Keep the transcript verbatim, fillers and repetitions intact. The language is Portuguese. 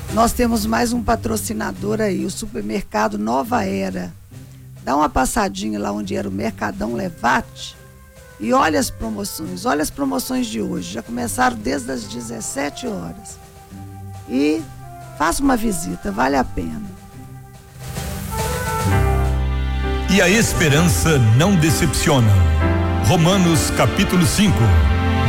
Nós temos mais um patrocinador aí, o supermercado Nova Era. Dá uma passadinha lá onde era o Mercadão Levate e olha as promoções, olha as promoções de hoje. Já começaram desde as dezessete horas. E faça uma visita, vale a pena. E a esperança não decepciona. Romanos capítulo cinco.